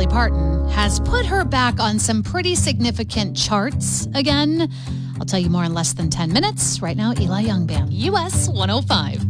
Parton has put her back on some pretty significant charts again. I'll tell you more in less than 10 minutes. Right now, Eli Young Band. US 105.